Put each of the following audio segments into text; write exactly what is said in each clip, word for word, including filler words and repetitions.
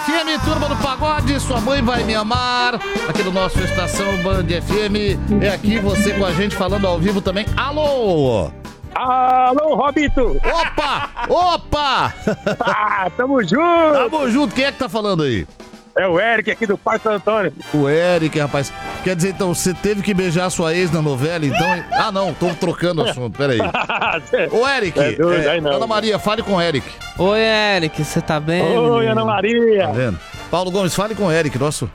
F M, turma do pagode, sua mãe vai me amar. Aqui no nosso Estação Band F M. É aqui você com a gente falando ao vivo também. Alô! Alô, Robito! Opa! Opa! Ah, tamo junto! Tamo junto, quem é que tá falando aí? É o Eric aqui do Parque Santo Antônio. O Eric, rapaz. Quer dizer, então, você teve que beijar sua ex na novela, então... Ah, não, tô trocando o assunto, peraí. Ô, Eric, É doido, é, aí não. Ana Maria, fale com o Eric. Oi, Eric, você tá bem? Oi, menino? Ana Maria! Tá vendo? Paulo Gomes, fale com o Eric, nosso...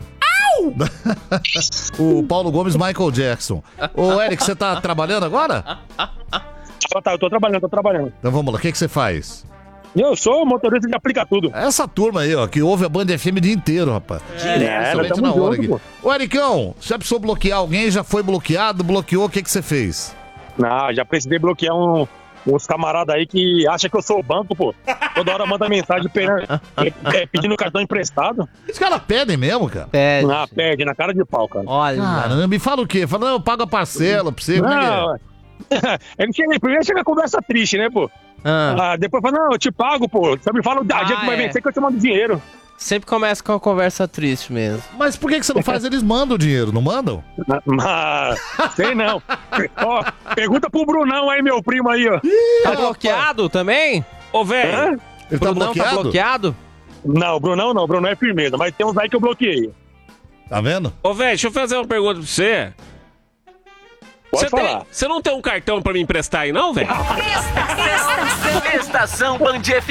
O Paulo Gomes, Michael Jackson. Ô, Eric, você tá trabalhando agora? Ah, tá, eu tô trabalhando, tô trabalhando. Então vamos lá, o que que você faz? Eu sou motorista de aplica tudo. Essa turma aí, ó, que ouve a Band F M o dia inteiro, rapaz. É, nós Somente tamo na hora junto, aqui. Ô, Ericão, já precisou bloquear alguém, já foi bloqueado, bloqueou, o que que você fez? Não, já precisei bloquear um, uns camaradas aí que acham que eu sou o banco, pô. Toda hora manda mensagem pe- é, pedindo cartão emprestado. Os caras pedem mesmo, cara. Pede. Ah, perde, na cara de pau, cara. Olha. Caramba, me fala o quê? Fala, não, eu pago a parcela pra você, como é que é? Não, ele chega, primeiro chega a conversa triste, né, pô? Ah, Ah, depois fala, não, eu te pago, pô. Você me fala o dia Ah, que vai é. vencer que eu te mando dinheiro. sempre começa com uma conversa triste mesmo. Mas por que que você não faz? Eles mandam o dinheiro, não mandam? Mas, sei não. Ó, pergunta pro Brunão aí, meu primo aí, ó. Tá bloqueado também? Ô, velho, Hã? Ele tá Brunão bloqueado? tá bloqueado? Não, o Brunão não, o Brunão é firmeza, mas tem uns aí que eu bloqueei. Tá vendo? ô, velho, deixa eu fazer uma pergunta pra você. Pode Você tem- falar. Você não tem um cartão pra me emprestar aí, não, velho? Estação Band F M.